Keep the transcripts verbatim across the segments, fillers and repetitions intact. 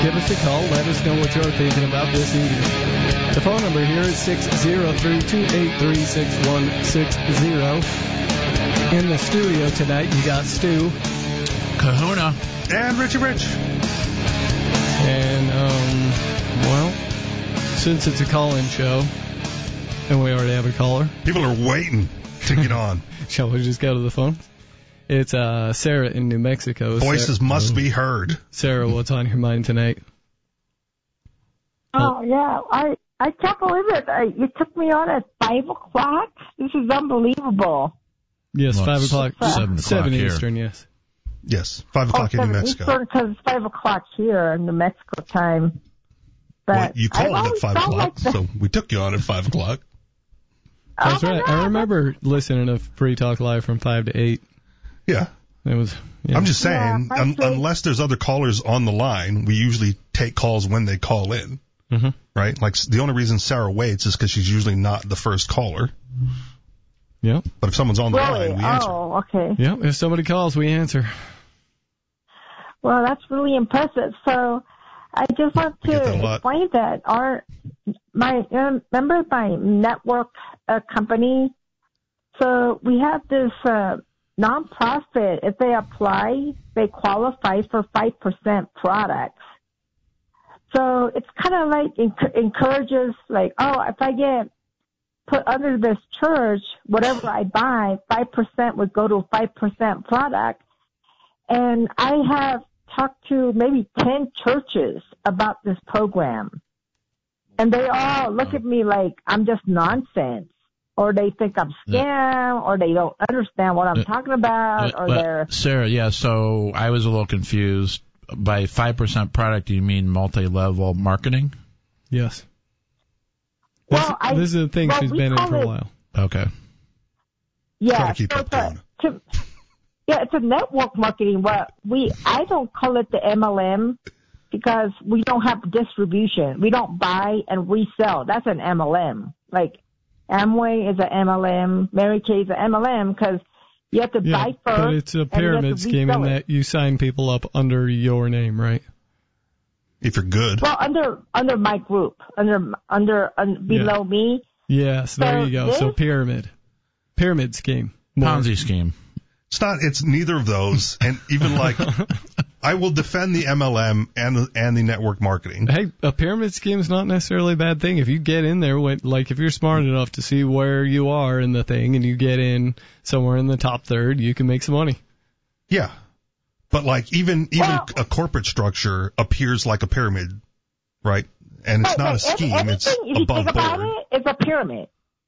Give us a call. Let us know what you're thinking about this evening. The phone number here is six oh three, two eight three, six one six oh. In the studio tonight, you got Stu. Kahuna. And Richie Rich. And, um, well, since it's a call-in show, and we already have a caller. People are waiting to get on. Shall we just go to the phone? It's uh, Sarah in New Mexico. Voices Sarah, must be heard. Sarah, what's on your mind tonight? Oh, yeah. I, I can't believe it. I, you took me on at five o'clock? This is unbelievable. Yes, well, five o'clock. seven o'clock seven here. Eastern, yes. Yes, five o'clock oh, in New Mexico. Eastern, because it's five o'clock here in New Mexico time. But Well, you called I at five felt o'clock, like the- so we took you on at five o'clock. That's Oh, my right. God, I remember listening to Free Talk Live from five to eight. Yeah. It was. Yeah. I'm just saying, Yeah, un- I see. unless there's other callers on the line, we usually take calls when they call in, Mm-hmm. right? Like, the only reason Sarah waits is because she's usually not the first caller. Yep. But if someone's on the Really? line, we answer. Oh, okay. Yep. If somebody calls, we answer. Well, that's really impressive. So I just want I get that a to lot. explain that our my uh, remember my network uh, company. So we have this uh, nonprofit. If they apply, they qualify for five percent products. So it's kind of like enc- encourages, like, oh, if I get put under this church, whatever I buy, five percent would go to five percent product. And I have talked to maybe ten churches about this program. And they all look at me like I'm just nonsense. Or they think I'm scam, or they don't understand what I'm talking about, or But, they're... Sarah, yeah, so I was a little confused. By five percent product, do you mean multi-level marketing? Yes. Well, this, I, this is the thing well, she's we been in call for a it- while. Okay. Yeah, Try to keep so up it's a, to to, yeah, it's a network marketing. But we, I don't call it the M L M because we don't have distribution. We don't buy and resell. That's an M L M. Like Amway is an M L M, Mary Kay is an M L M because you have to Yeah, buy first. but it's a and you have pyramid to scheme in resell it. that you sign people up under your name, right? If you're good. Well, under under my group, under under un, below me. Yes, there So you go. So this- pyramid. Pyramid scheme. More. Ponzi scheme. It's not, it's neither of those. And even like, I will defend the M L M and the, and the network marketing. Hey, a pyramid scheme is not necessarily a bad thing. If you get in there, with, like if you're smart enough to see where you are in the thing and you get in somewhere in the top third, you can make some money. Yeah. But like even, even Well- a corporate structure appears like a pyramid, right? And it's But, not a like, every- scheme. It's everything, if you above think about board. it, it's a pyramid.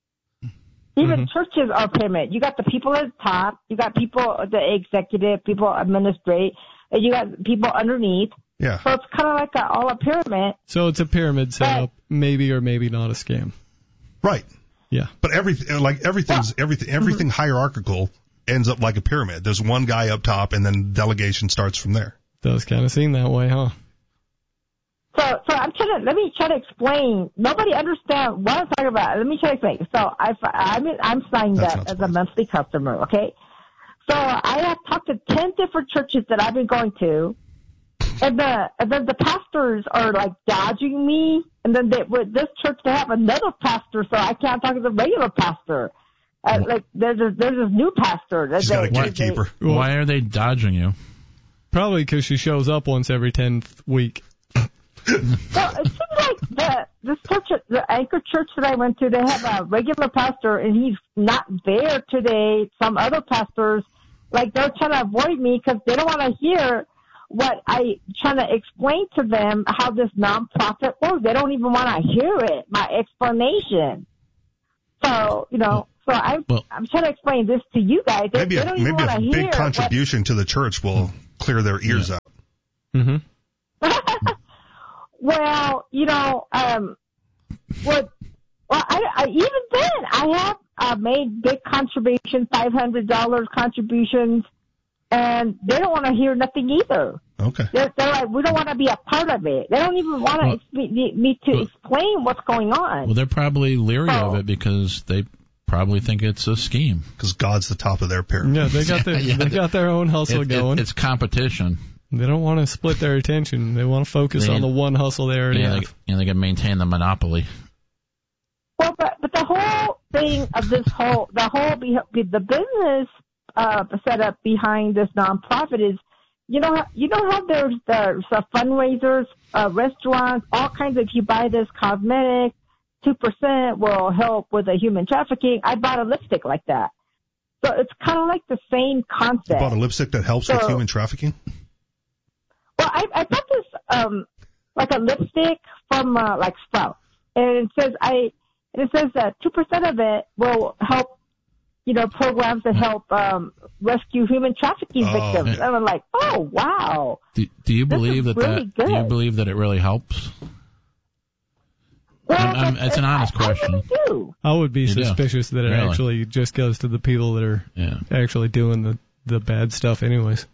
Even Mhm. churches are pyramid. You got the people at the top, you got people, the executive, people administrate, and you got people underneath. Yeah. So it's kind of like a, all a pyramid. So it's a pyramid setup, maybe or maybe not a scam. Right. Yeah. But everything, like everything's, everything, everything hierarchical ends up like a pyramid. There's one guy up top and then delegation starts from there. Does kind of seem that way, huh? So, so I'm trying to, let me try to explain. Nobody understands what I'm talking about. Let me try to explain. So I, I'm, I'm signed That's up not as a surprising. monthly customer, okay? So I have talked to ten different churches that I've been going to, and the, and then the pastors are like dodging me, and then they, with this church they have another pastor, so I can't talk to the regular pastor. Uh, like there's a, there's this new pastor. that She's they- got a they- gatekeeper. Well, Why are they dodging you? Probably because she shows up once every tenth week. Well, it seems like the this church, the Anchor Church that I went to, they have a regular pastor, and he's not there today. Some other pastors, like they're trying to avoid me because they don't want to hear what I trying to explain to them how this nonprofit works. They don't even want to hear it, my explanation. So you know, so I Well- I'm trying to explain this to you guys. They, Maybe they a, don't even maybe want a to big hear contribution to the church will clear their ears out. Mm-hmm. What, well, you know, um, what, well, I, I, even then, I have uh, made big contributions, five hundred dollars contributions, and they don't want to hear nothing either. Okay. They're, they're like, we don't want to be a part of it. They don't even want Well- to me, me to well- explain what's going on. Well, they're probably leery of Oh. it because they probably think it's a scheme. Because God's the top of their pyramid. Yeah, they got their Yeah. they got their own hustle It- it- going. it's competition. They don't want to split their attention. They want to focus They- on the one hustle they already Yeah, they, have. you know, they can maintain the monopoly. Well, but but the whole thing of this whole the whole be, the business uh, setup behind this nonprofit is, you know, how- you know how there's there's uh, fundraisers, uh, restaurants, all kinds of. If you buy this cosmetic, two percent will help with the human trafficking. I bought a lipstick like that, so it's kind of like the same You concept. bought a lipstick that helps So- with human trafficking? Well, I, I bought this um like a lipstick from uh, like Sprout, and it says I and it says that two percent of it will help, you know, programs that help um rescue human trafficking Oh. victims. And I'm like, oh wow, Do, do you This believe is that, really that do you good. believe that it really helps? well, I'm- I'm- but it's an honest I, I question. really do. I would be You do? suspicious that it Really? actually just goes to the people that are Yeah. actually doing the, the bad stuff anyways.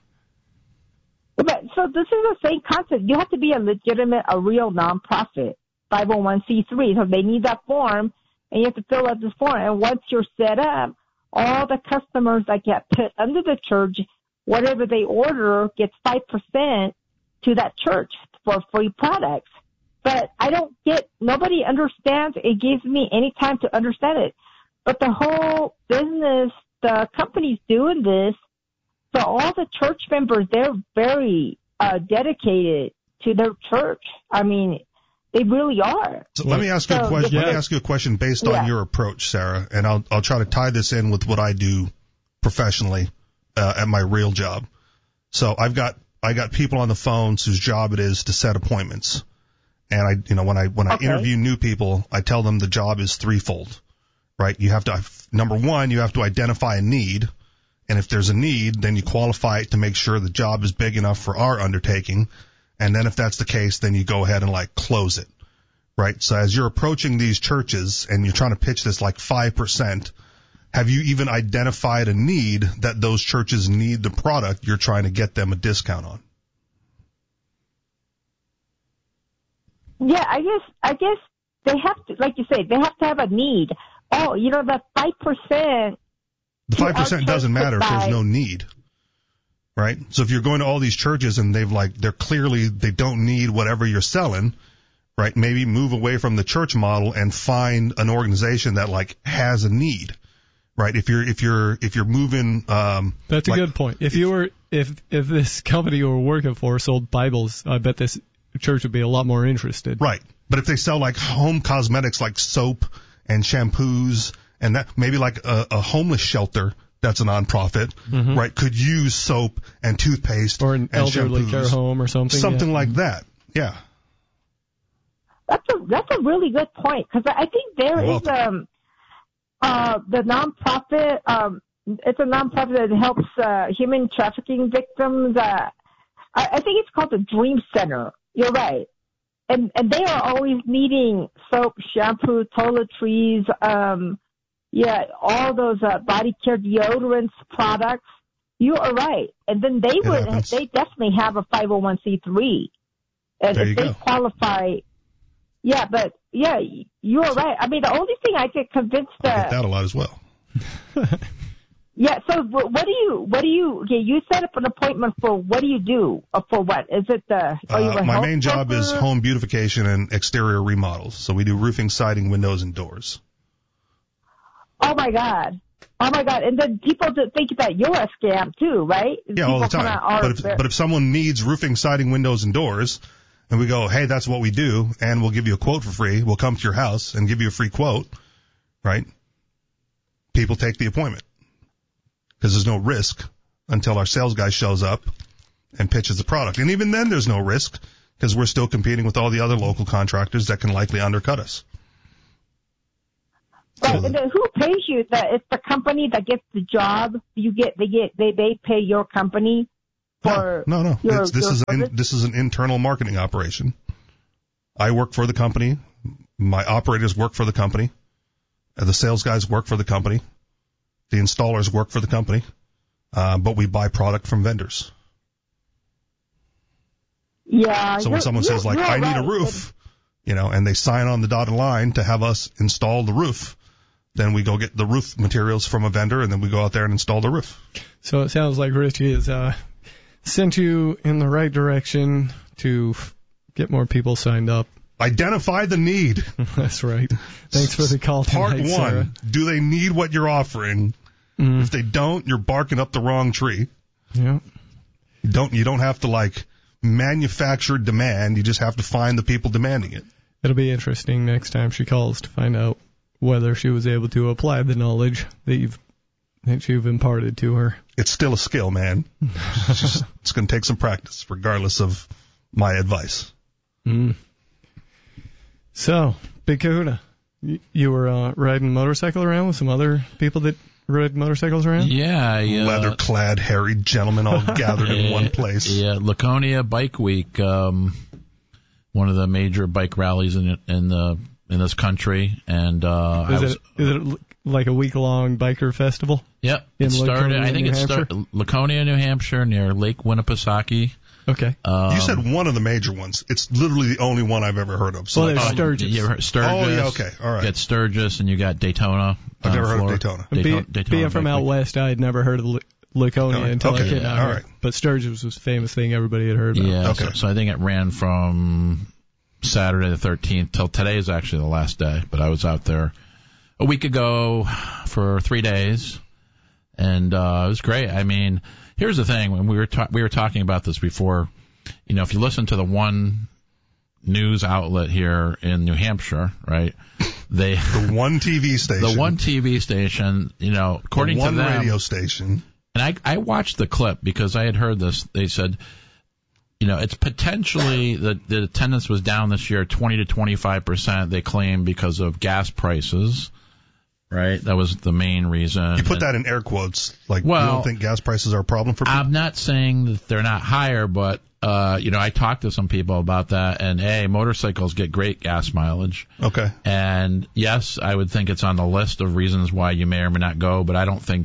But so this is the same concept. You have to be a legitimate, a real nonprofit, five oh one c three. So they need that form, and you have to fill out this form. And once you're set up, all the customers that get put under the church, whatever they order, gets five percent to that church for free products. But I don't get, nobody understands. It gives me any time to understand it. But the whole business, the company's doing this. So all the church members, they're very uh, dedicated to their church. I mean, they really are. So let me ask you a So question. the- Let me ask you a question based Yeah. on your approach, Sarah, and I'll I'll try to tie this in with what I do professionally uh, at my real job. So I've got I got people on the phones whose job it is to set appointments, and I you know when I when I Okay. interview new people, I tell them the job is threefold, right? You have to number one, you have to identify a need. And if there's a need, then you qualify it to make sure the job is big enough for our undertaking. And then if that's the case, then you go ahead and like close it, right? So as you're approaching these churches and you're trying to pitch this like five percent, have you even identified a need that those churches need the product you're trying to get them a discount on? Yeah, I guess, I guess they have to, like you say, they have to have a need. Oh, you know, that five percent. The five percent doesn't matter if there's buy- no need, right? So if you're going to all these churches and they've like, they're clearly, they don't need whatever you're selling, right? Maybe move away from the church model and find an organization that like has a need, right? If you're, if you're, if you're moving, um, That's a like- good point. If you were, if if this company you were working for sold Bibles, I bet this church would be a lot more interested. right. But if they sell like home cosmetics like soap and shampoos and that maybe like a, a homeless shelter that's a nonprofit, right, could use soap and toothpaste Or an and elderly shampoos. care home or something. Something yeah. like that. Yeah. That's a, that's a really good point, because I think there You're is, welcome. um, uh, the nonprofit, um, it's a nonprofit that helps, uh, human trafficking victims. Uh, I, I think it's called the Dream Center. You're right. And, and they are always needing soap, shampoo, toiletries, um, yeah, all those, uh, body care deodorants products. You are right. And then they It would, happens. they definitely have a five oh one c three. And There if you they go. qualify, yeah, but yeah, you are right. I mean, the only thing I get convinced I get that, that a lot as well. yeah. So wh- what do you, what do you? Okay, you set up an appointment for what do you do? Uh, for what is it? The are you Uh, a my health main job is broker? home beautification and exterior remodels. So we do roofing, siding, windows, and doors. Oh my god. Oh my god. And then people do think that you're a scam too, right? Yeah, all the People kinda time. are But if, very- but if someone needs roofing, siding, windows, and doors, and we go, hey, that's what we do, and we'll give you a quote for free, we'll come to your house and give you a free quote, right? People take the appointment. Because there's no risk until our sales guy shows up and pitches the product. And even then there's no risk, because we're still competing with all the other local contractors that can likely undercut us. Right, So- and then who pays you? That it's the company that gets the job. You get they get they they pay your company for No, no, no. your, It's, this your is an, service? this is an internal marketing operation. I work for the company. My operators work for the company. Uh, The sales guys work for the company. The installers work for the company. Uh, but we buy product from vendors. Yeah. So when you're- someone you're- says like, you're I need a right. roof, you know, and they sign on the dotted line to have us install the roof, then we go get the roof materials from a vendor and then we go out there and install the roof. So it sounds like Richie is uh, sent you in the right direction to f- get more people signed up. Identify the need. That's right. Thanks for the call tonight, Part one, Sarah. do they need what you're offering? Mm. If they don't, you're barking up the wrong tree. Yeah. You don't, you don't have to, like, manufacture demand. You just have to find the people demanding it. It'll be interesting next time she calls to find out whether she was able to apply the knowledge that you've that you've imparted to her. It's still a skill, man. It's, just, it's going to take some practice, regardless of my advice. Mm. So, Big Kahuna, you, you were uh, riding a motorcycle around with some other people that rode motorcycles around? Yeah. I, uh, Leather-clad, hairy gentlemen all gathered in one place. Yeah, Laconia Bike Week, um, one of the major bike rallies in in the in this country, and uh, is I was, it is it like a week long biker festival? Yep, in it started. Laconia, I think New it started Laconia, New Hampshire, near Lake Winnipesaukee. Okay. Um, You said one of the major ones. It's literally the only one I've ever heard of. So well, there's like, Sturgis. You heard Sturgis. Oh, yeah, okay, all right. You got Sturgis, and you got Daytona. I've never down heard of Florida. Daytona. Be, Daytona, Daytona being from Bike out Week. west, I had never heard of L- Laconia Okay, until I okay, came out all here. right. But Sturgis was a famous thing everybody had heard about. Yeah, Okay. so, so I think it ran from Saturday the thirteenth till today is actually the last day. But I was out there a week ago for three days, and uh, it was great. I mean, here's the thing: when we were ta- we were talking about this before, you know, if you listen to the one news outlet here in New Hampshire, right? They The one T V station. the one T V station, you know, according the one to them, radio station. and I, I watched the clip because I had heard this. They said, you know, it's potentially the, the attendance was down this year twenty to twenty-five percent, they claim, because of gas prices, right? That was the main reason. You put that in air quotes. Like, Well, you don't think gas prices are a problem for people? I'm not saying that they're not higher, but, uh, you know, I talked to some people about that, and A, motorcycles get great gas mileage. Okay. And yes, I would think it's on the list of reasons why you may or may not go, but I don't think,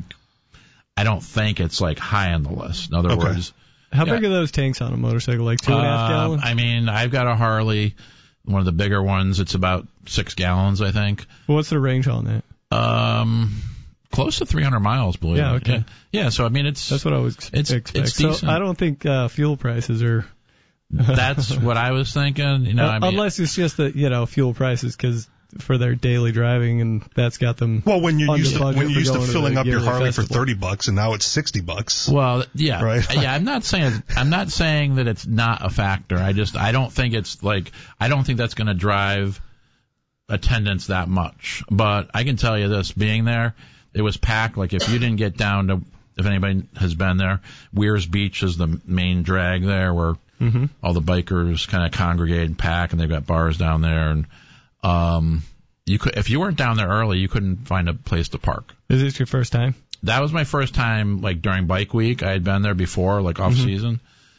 I don't think it's like high on the list. In other Okay. words, How Yeah. big are those tanks on a motorcycle? Like two and a half Um, gallons? I mean, I've got a Harley, one of the bigger ones. It's about six gallons, I think. What's the range on that? Um, close to three hundred miles, believe Yeah, it. okay. Yeah. yeah, so I mean, it's That's what I was It's- expect. it's so decent. I don't think uh, fuel prices are. that's what I was thinking. You know, I mean, Unless it's just that, you know, fuel prices because for their daily driving, and that's got them. Well, when you're under used to budget when you're for used to going to filling the up your yearly Harley festival. for thirty bucks, and now it's sixty bucks. well, yeah, Right. yeah. I'm not saying I'm not saying that it's not a factor. I just I don't think it's like I don't think that's going to drive attendance that much. But I can tell you this: being there, it was packed. Like if you didn't get down to, if anybody has been there, Weirs Beach is the main drag there, where Mm-hmm. all the bikers kind of congregate and pack, and they've got bars down there. And um, you could, if you weren't down there early, you couldn't find a place to park. Is this your first time? That was my first time, like during Bike Week. I had been there before, like off Mm-hmm. season.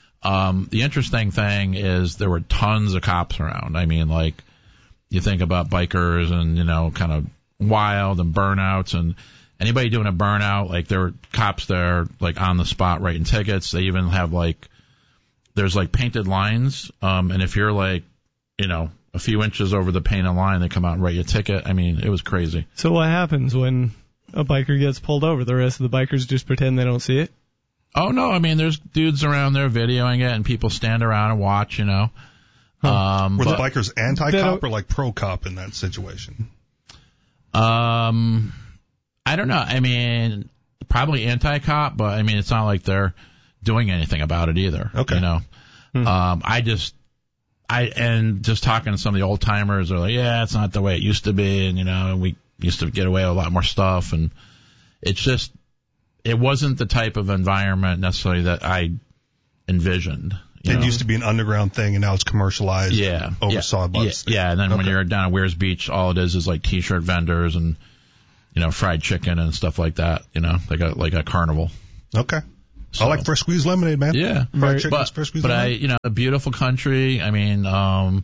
Um, the interesting thing is there were tons of cops around. I mean, like you think about bikers and you know, kind of wild and burnouts, and anybody doing a burnout, like there were cops there, like on the spot writing tickets. They even have like there's like painted lines, um, and if you're like, you know, a few inches over the painted line, they come out and write you a ticket. I mean, it was crazy. So what happens when a biker gets pulled over? The rest of the bikers just pretend they don't see it? Oh no, I mean, there's dudes around there videoing it, and people stand around and watch, you know. Huh. Um, Were but, the bikers They anti-cop don't- or like pro-cop in that situation? um, I don't know. I mean, probably anti-cop, but I mean, it's not like they're doing anything about it either. Okay. You know, Hmm. um, I just, I, and just talking to some of the old timers, they're like, yeah, it's not the way it used to be. And, you know, and we used to get away with a lot more stuff. And it's just, it wasn't the type of environment necessarily that I envisioned. You It know? used to be an underground thing, and now it's commercialized. Yeah. Over yeah, sawbucks. Yeah, yeah, and then when Okay. you're down at Weirs Beach, all it is is like T-shirt vendors and, you know, fried chicken and stuff like that, you know, like a, like a carnival. Okay. So, I like fresh squeezed lemonade, man. Yeah. Fried chicken, But, fresh squeezed but I, lemonade. you know, a beautiful country. I mean, um,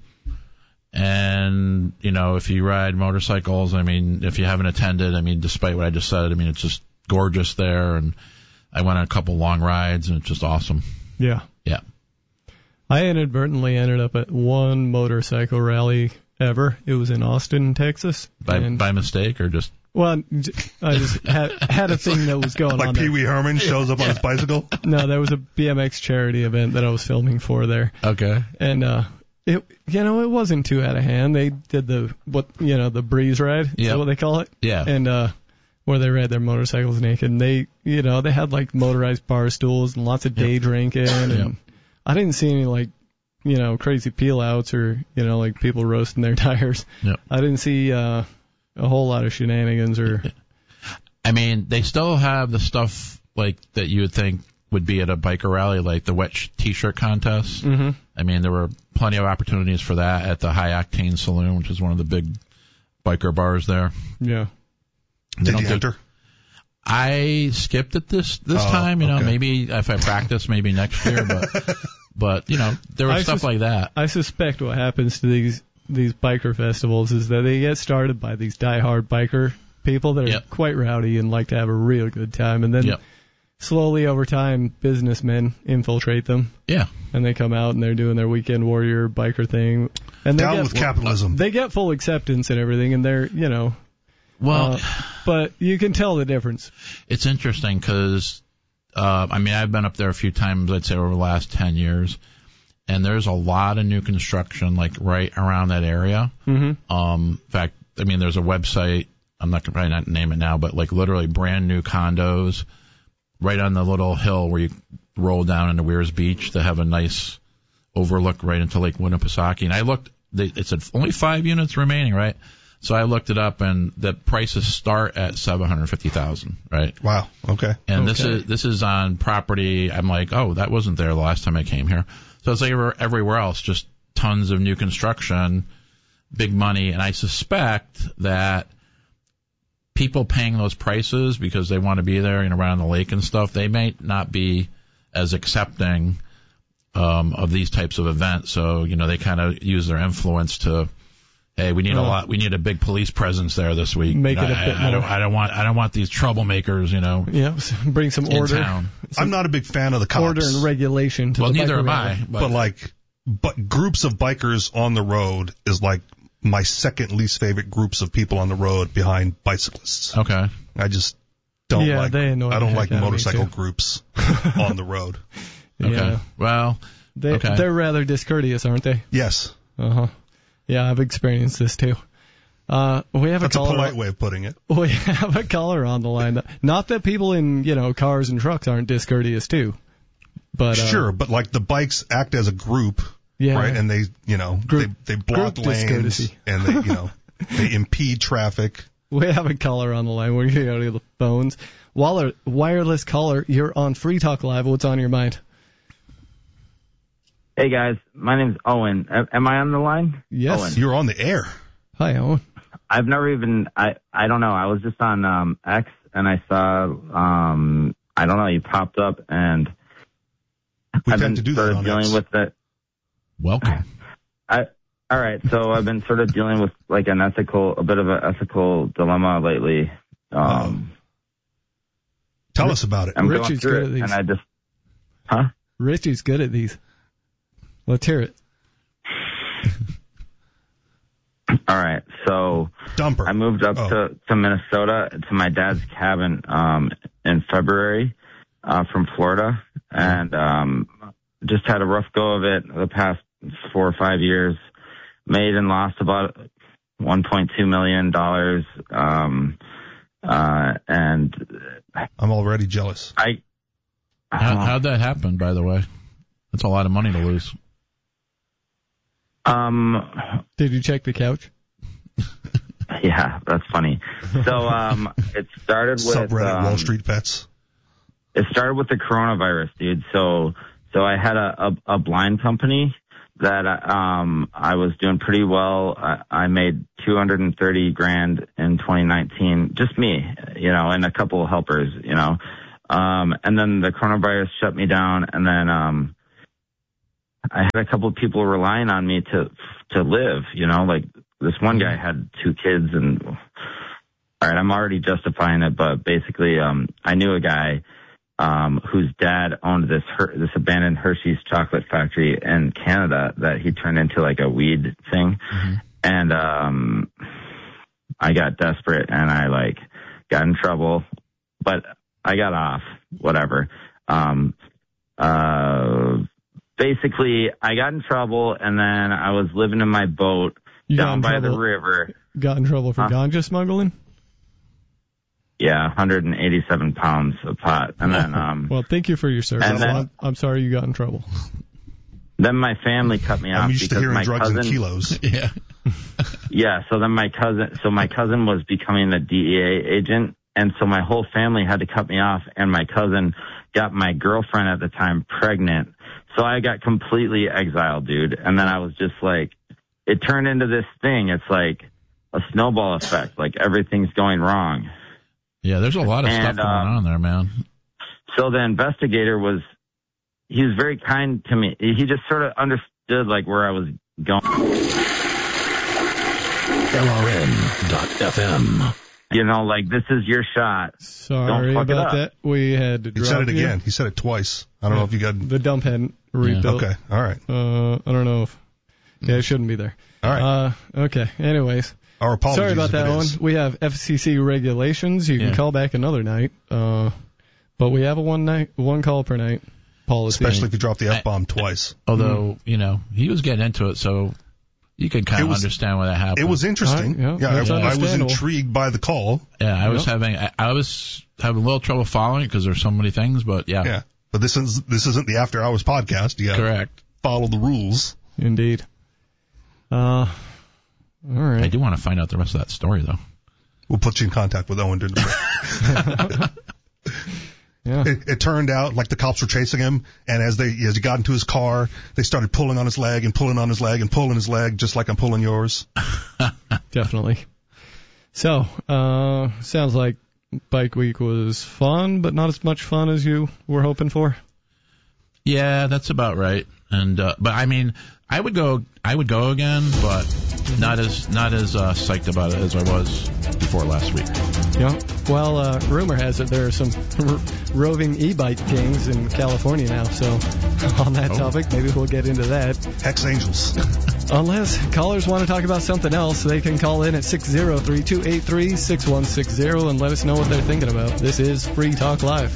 and, you know, if you ride motorcycles, I mean, if you haven't attended, I mean, despite what I just said, I mean, it's just gorgeous there. And I went on a couple long rides, and it's just awesome. Yeah. Yeah. I inadvertently ended up at one motorcycle rally ever. It was in Austin, Texas. By, and by mistake or just Well, I just had, had a thing that was going like on Pee there. Wee Herman shows up on his bicycle? No, there was a B M X charity event that I was filming for there. Okay. And, uh, it, you know, it wasn't too out of hand. They did the, what, you know, the breeze ride. Is Yeah. that what they call it? Yeah. And, uh, where they ride their motorcycles naked. And they, you know, they had like motorized bar stools and lots of day Yep. drinking. And Yep. I didn't see any like, you know, crazy peel outs or, you know, like people roasting their tires. Yep. I didn't see, uh, a whole lot of shenanigans or, I mean, they still have the stuff like that you would think would be at a biker rally, like the wet sh- t-shirt contest. mm-hmm. I mean, there were plenty of opportunities for that at the High Octane Saloon, which is one of the big biker bars there. Yeah. They Did don't you do- enter? I skipped it this this Oh, time. You know, okay. maybe if I practice, maybe next year. But but you know, there was I stuff sus- like that. I suspect what happens to these these biker festivals is that they get started by these diehard biker people that are Yep. quite rowdy and like to have a real good time, and then Yep. slowly over time, businessmen infiltrate them, Yeah. and they come out and they're doing their weekend warrior biker thing, and they Down get with capitalism. they get full acceptance and everything, and they're you know, Well, uh, but you can tell the difference. it's interesting because uh, I mean, I've been up there a few times. I'd say over the last ten years, and there's a lot of new construction like right around that area. Mm-hmm. Um, in fact, I mean, there's a website. I'm not going to probably not name it now, but like literally brand new condos right on the little hill where you roll down into Weirs Beach that have a nice overlook right into Lake Winnipesaukee. And I looked, they, it said only five units remaining, right? So I looked it up, and the prices start at seven hundred fifty thousand, right? Wow. Okay. And this Okay. is this is on property. I'm like, oh, that wasn't there the last time I came here. So it's like everywhere- everywhere else, just tons of new construction, big money, and I suspect that people paying those prices because they want to be there and around the lake and stuff, they may not be as accepting um, of these types of events. So you know, they kind of use their influence to, hey, we need a Uh, lot, we need a big police presence there this week. Make it a I, bit I, I don't, more- I don't want, I don't want these troublemakers, you know, Yeah, bring some in order, town. I'm not a big fan of the cops. order and regulation to Well, the neither biker am rally. I. But like, but groups of bikers on the road is like my second least favorite groups of people on the road behind bicyclists. Okay. I just don't Yeah, like. they annoy I the don't heck like out of me, motorcycle too. groups on the road. Okay. Yeah. Well, They, Okay. They're rather discourteous, aren't they? Yes, Uh-huh. Yeah, I've experienced this too. Uh, we have that's a a caller. polite way of putting it. We have a caller on the line. Not that people in, you know, cars and trucks aren't discourteous too. But uh, Sure, but like the bikes act as a group, yeah, right? And they, you know, Group- they they block group lanes discourtesy. and they, you know, they impede traffic. we have a caller on the line. We're going to go to the phones. Waller, wireless caller, you're on Free Talk Live. What's on your mind? Hey guys, my name's Owen. A- Am I on the line? Yes. Owen. You're on the air. Hi, Owen. I've never even I I don't know. I was just on um X and I saw um I don't know, you popped up and We I've tend been to do sort that of on dealing X. with the welcome. I all right, so I've been sort of dealing with like an ethical a bit of an ethical dilemma lately. Um Tell us about it. I'm Richie's going through good it at these. and I just Huh? Richie's good at these. Let's hear it. All right. So Dumper. I moved up Oh. to, to Minnesota to my dad's cabin um, in February uh, from Florida, and um, just had a rough go of it the past four or five years. Made and lost about one point two million dollars, um, uh, and I'm already jealous. I. How, how'd that happen, by the way? That's a lot of money to lose. Um. Did you check the couch? Yeah, that's funny. So um, it started with Subreddit um, Wall Street Bets. It started with the coronavirus, dude. So, so I had a, a, a blind company that, um, I was doing pretty well. I, I made two hundred thirty grand in twenty nineteen, just me, you know, and a couple of helpers, you know. Um, and then the coronavirus shut me down. And then, um, I had a couple of people relying on me to, to live, you know, like this one guy had two kids and, all right, I'm already justifying it, but basically, um, I knew a guy, Um, whose dad owned this Her- this abandoned Hershey's chocolate factory in Canada that he turned into like a weed thing. Mm-hmm. And um, I got desperate and I like got in trouble, but I got off, whatever. Um, uh, basically, I got in trouble, and then I was living in my boat You got down in by trouble- the river. Got in trouble for Huh? ganja smuggling? Yeah, one hundred eighty-seven pounds of pot. And then, um, Well, thank you for your service. And then- I'm, I'm sorry you got in trouble. then my family cut me off I'm used to because hearing my drugs cousin, in kilos. Yeah. yeah, so then my cousin, so my cousin was becoming the D E A agent, and so my whole family had to cut me off, and my cousin got my girlfriend at the time pregnant. So I got completely exiled, dude. And then I was just like, it turned into this thing. It's like a snowball effect. Like everything's going wrong. Yeah, there's a lot of And, stuff going um, on there, man. So the investigator was, he was very kind to me. He just sort of understood like where I was going. L R N dot F M. You know, like this is your shot. Sorry fuck it about up. that. We had to He drop said it you. again. He said it twice. I don't know if you got. The dump hadn't rebuilt. Okay. All right. Uh, I don't know if. Yeah, it shouldn't be there. All right. Uh, okay. Anyways. Our apologies. Sorry about if that it one. is. We have F C C regulations. You can Yeah. call back another night. Uh, but we have a one night, one call per night policy. Especially if you drop the F bomb twice. Although, you know, he was getting into it, so you could kind It of was- understand why that happened. It was interesting. All right, yeah, that's I, I was understandable. intrigued by the call. Yeah, I was Yep. having I, I was having a little trouble following it because there's so many things, but yeah, Yeah. But this is this isn't the After Hours podcast. You got to correct. follow the rules. Indeed. Uh, all right. I do want to find out the rest of that story, though. We'll put you in contact with Owen during the break. Yeah. It, it turned out like the cops were chasing him, and as they as he got into his car, they started pulling on his leg and pulling on his leg and pulling his leg, just like I'm pulling yours. Definitely. So, uh, sounds like Bike Week was fun, but not as much fun as you were hoping for. Yeah, that's about right. And uh, but I mean, I would go, I would go again, but not as not as uh, psyched about it as I was before last week. Yeah. Well, uh, rumor has it there are some r- roving e-bike gangs in California now. So, on that Oh. topic, maybe we'll get into that. Hex Angels. Unless callers want to talk about something else, they can call in at six zero three two eight three six one six zero and let us know what they're thinking about. This is Free Talk Live.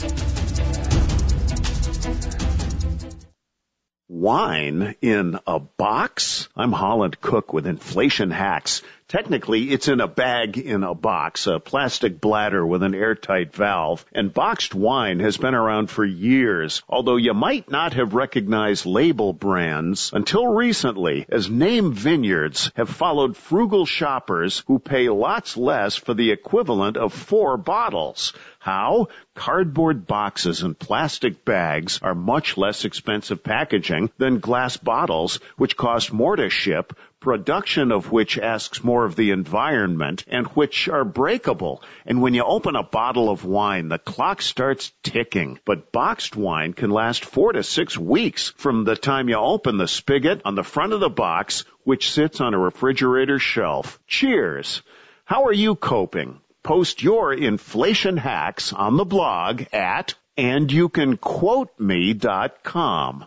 Wine in a box? I'm Holland Cook with Inflation Hacks. Technically, it's in a bag in a box, a plastic bladder with an airtight valve. And boxed wine has been around for years, although you might not have recognized label brands until recently, as name vineyards have followed frugal shoppers who pay lots less for the equivalent of four bottles. How? Cardboard boxes and plastic bags are much less expensive packaging than glass bottles, which cost more to ship, production of which asks more of the environment, and which are breakable. And when you open a bottle of wine, the clock starts ticking. But boxed wine can last four to six weeks from the time you open the spigot on the front of the box, which sits on a refrigerator shelf. Cheers! How are you coping? Post your inflation hacks on the blog at and you can quote me dot com.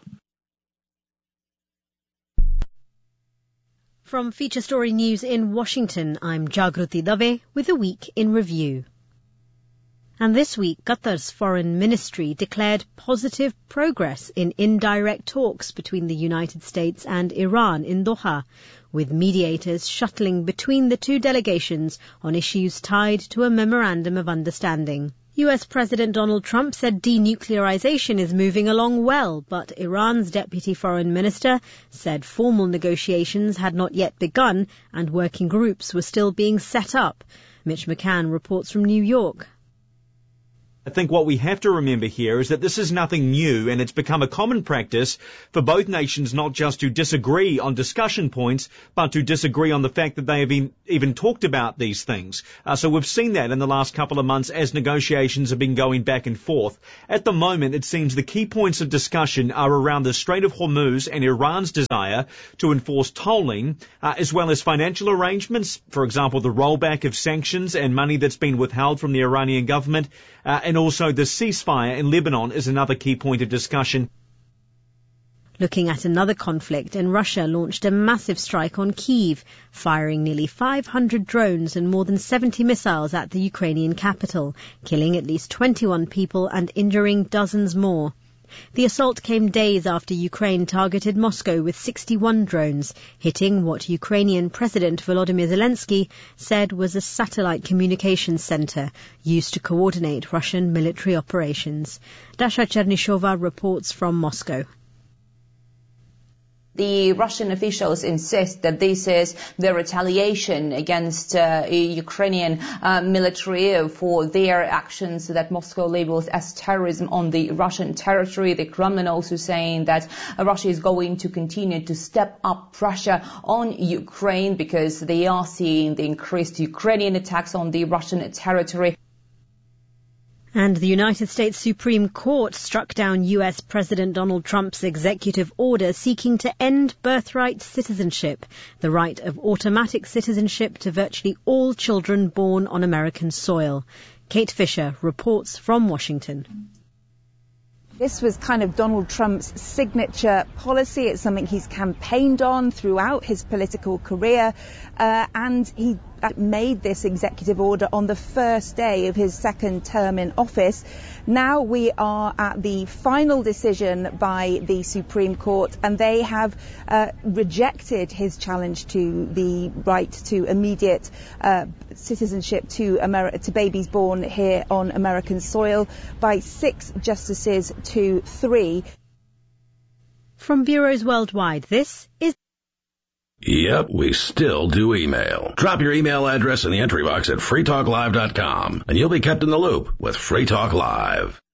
From Feature Story News in Washington, I'm Jagruti Dave with a week in review. And this week, Qatar's foreign ministry declared positive progress in indirect talks between the United States and Iran in Doha, with mediators shuttling between the two delegations on issues tied to a memorandum of understanding. U S President Donald Trump said denuclearization is moving along well, but Iran's deputy foreign minister said formal negotiations had not yet begun and working groups were still being set up. Mitch McCann reports from New York. I think what we have to remember here is that this is nothing new, and it's become a common practice for both nations not just to disagree on discussion points, but to disagree on the fact that they have been even talked about these things. Uh, so we've seen that in the last couple of months as negotiations have been going back and forth. At the moment, it seems the key points of discussion are around the Strait of Hormuz and Iran's desire to enforce tolling, uh, as well as financial arrangements, for example, the rollback of sanctions and money that's been withheld from the Iranian government, uh, and also the ceasefire in Lebanon is another key point of discussion. Looking at another conflict, and Russia launched a massive strike on Kyiv, firing nearly five hundred drones and more than seventy missiles at the Ukrainian capital, killing at least twenty-one people and injuring dozens more. The assault came days after Ukraine targeted Moscow with sixty-one drones, hitting what Ukrainian President Volodymyr Zelensky said was a satellite communications center used to coordinate Russian military operations. Dasha Chernyshova reports from Moscow. The Russian officials insist that this is the retaliation against uh, Ukrainian uh, military for their actions that Moscow labels as terrorism on the Russian territory. The Kremlin also saying that uh, Russia is going to continue to step up pressure on Ukraine because they are seeing the increased Ukrainian attacks on the Russian territory. And the United States Supreme Court struck down U S President Donald Trump's executive order seeking to end birthright citizenship, the right of automatic citizenship to virtually all children born on American soil. Kate Fisher reports from Washington. This was kind of Donald Trump's signature policy. It's something he's campaigned on throughout his political career, uh, and he made this executive order on the first day of his second term in office. Now we are at the final decision by the Supreme Court, and they have uh, rejected his challenge to the right to immediate uh, citizenship to, Ameri- to babies born here on American soil by six justices to three. From bureaus worldwide, this is... Yep, we still do email. Drop your email address in the entry box at free talk live dot com, and you'll be kept in the loop with Free Talk Live.